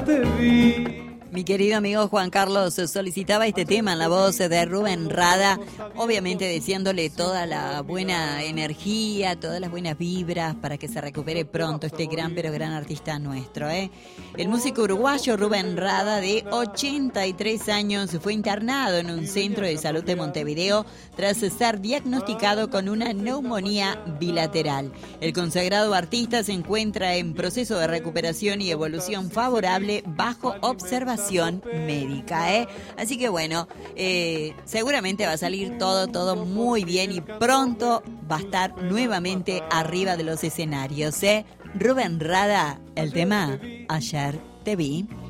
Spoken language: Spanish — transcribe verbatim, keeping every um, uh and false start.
ayer te vi. Mi querido amigo Juan Carlos solicitaba este tema en la voz de Rubén Rada, obviamente deseándole toda la buena energía, todas las buenas vibras para que se recupere pronto este gran pero gran artista nuestro, ¿eh? El músico uruguayo Rubén Rada, de ochenta y tres años, fue internado en un centro de salud de Montevideo tras ser diagnosticado con una neumonía bilateral. El consagrado artista se encuentra en proceso de recuperación y evolución favorable bajo observación médica, ¿eh? Así que bueno, eh, seguramente va a salir todo, todo muy bien y pronto va a estar nuevamente arriba de los escenarios, ¿eh? Rubén Rada, el tema Ayer te vi.